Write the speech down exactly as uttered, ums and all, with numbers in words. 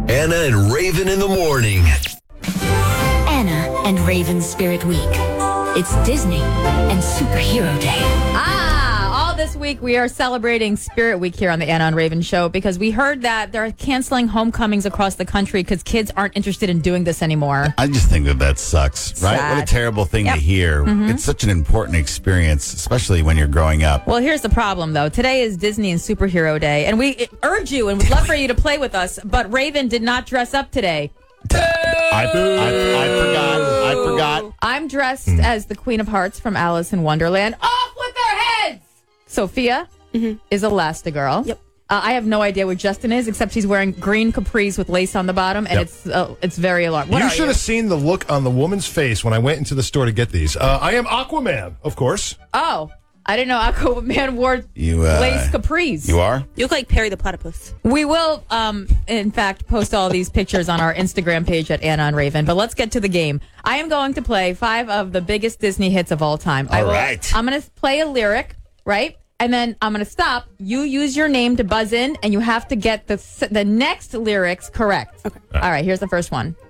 Anna and Raven in the morning. Anna and Raven Spirit Week. It's Disney and Superhero Day. Ah, all this week we are celebrating Spirit Week here on the Anna and Raven Show because we heard that they're canceling homecomings across the country because kids aren't interested in doing this anymore. I just think that that sucks, right? Sad. What a terrible thing Yep. to hear. Mm-hmm. It's such an important experience, especially when you're growing up. Well, here's the problem, though. Today is Disney and Superhero Day, and we urge you and would love for you to play with us, but Raven did not dress up today. I, I, I forgot. I forgot. I'm dressed as the Queen of Hearts from Alice in Wonderland. Off with their heads! Sophia is Elastigirl. Yep. Uh, I have no idea what Justin is, except he's wearing green capris with lace on the bottom, and Yep. it's uh, it's very alarming. What you are should you? have seen the look on the woman's face when I went into the store to get these. Uh, I am Aquaman, of course. Oh, I didn't know Aquaman wore You, uh, lace capris. You are? You look like Perry the Platypus. We will, um, in fact, post all these pictures on our Instagram page at Anna and Raven. But let's get to the game. I am going to play five of the biggest Disney hits of all time. I All will, right. I'm going to play a lyric, right? And then I'm going to stop. You use your name to buzz in, and you have to get the the next lyrics correct. Okay. All right, here's the first one.